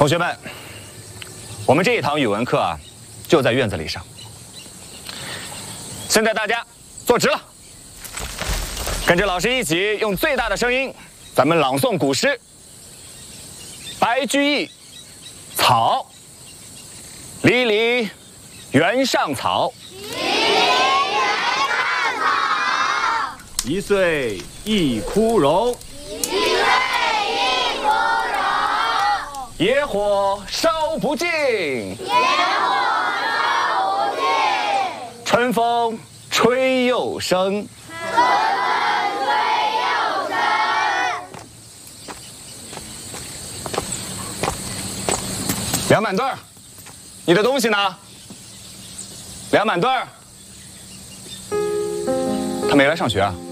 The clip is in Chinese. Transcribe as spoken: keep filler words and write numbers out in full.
同学们，我们这一堂语文课啊，就在院子里上。现在大家坐直了，跟着老师一起用最大的声音，咱们朗诵古诗。白居易，草，离离原上草。离离原上草。 一岁一枯荣。 一岁一枯荣。 野火烧不尽。 野火烧不尽。 春风吹又生。 春风吹又生。 梁满顿儿，你的东西呢？梁满顿儿，他没来上学啊？